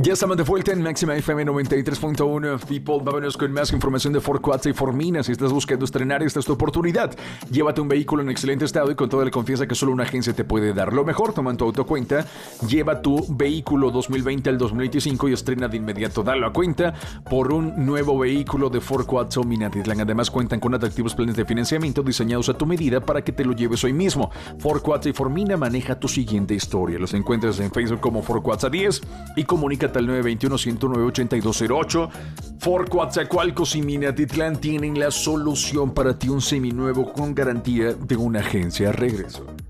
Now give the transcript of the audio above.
Ya estamos de vuelta en Máxima FM 93.1. People, vámonos con más información de Ford Quattro y Formina. Si estás buscando estrenar, esta es tu oportunidad. Llévate un vehículo en excelente estado y con toda la confianza que solo una agencia te puede dar. Lo mejor, toma en tu autocuenta, lleva tu vehículo 2020 al 2025 y estrena de inmediato. Dalo a cuenta por un nuevo vehículo de Ford Quattro Minatitlán. Además, cuentan con atractivos planes de financiamiento diseñados a tu medida para que te lo lleves hoy mismo. Ford Quattro y Formina maneja tu siguiente historia. Los encuentras en Facebook como Ford Quattro 10 y comunícate al 921-109-8208. Ford Coatzacoalcos y Minatitlán tienen la solución para ti, un seminuevo con garantía de una agencia. Regreso.